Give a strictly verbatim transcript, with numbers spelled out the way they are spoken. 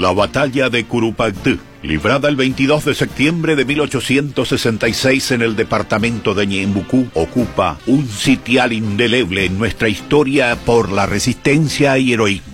La batalla de Curupaytí, librada el veintidós de septiembre de mil ochocientos sesenta y seis en el departamento de Ñeembucú, ocupa un sitial indeleble en nuestra historia por la resistencia y heroísmo.